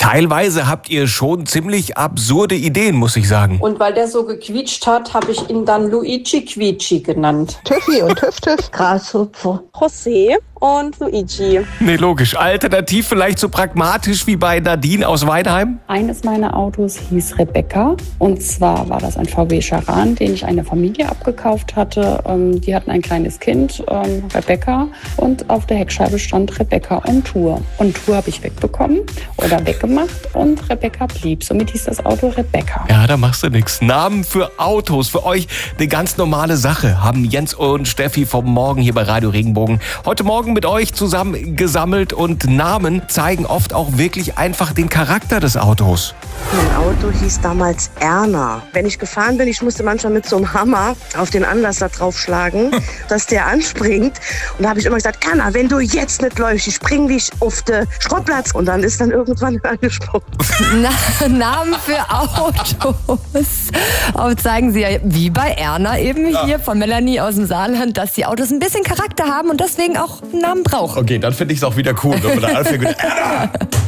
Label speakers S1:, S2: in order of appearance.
S1: Teilweise habt ihr schon ziemlich absurde Ideen, muss ich sagen.
S2: Und weil der so gequietscht hat, habe ich ihn dann Luigi Quietschi genannt.
S3: Tüffi und Tüff-Tüff.
S2: Grashüpfer.
S4: José und Luigi.
S1: Nee, logisch. Alternativ vielleicht so pragmatisch wie bei Nadine aus Weinheim?
S5: Eines meiner Autos hieß Rebecca. Und zwar war das ein VW Charan, den ich einer Familie abgekauft hatte. Die hatten ein kleines Kind, Rebecca. Und auf der Heckscheibe stand Rebecca on Tour. On Tour habe ich wegbekommen oder weggemacht und Rebecca blieb. Somit hieß das Auto Rebecca.
S1: Ja, da machst du nichts. Namen für Autos, für euch eine ganz normale Sache, haben Jens und Steffi vom Morgen hier bei Radio Regenbogen heute Morgen mit euch zusammen gesammelt. Und Namen zeigen oft auch wirklich einfach den Charakter des Autos.
S6: Mein Auto hieß damals Erna. Wenn ich gefahren bin, ich musste manchmal mit so einem Hammer auf den Anlasser draufschlagen, dass der anspringt. Und da habe ich immer gesagt, Erna, wenn du jetzt nicht läufst, ich spring dich auf den Schrottplatz. Und dann ist dann irgendwann angesprungen.
S7: Namen für Autos. Auch zeigen sie ja, wie bei Erna eben hier von Melanie aus dem Saarland, dass die Autos ein bisschen Charakter haben und deswegen auch einen Namen brauchen.
S1: Okay, dann finde ich es auch wieder cool, wenn man da anfängt mit Erna.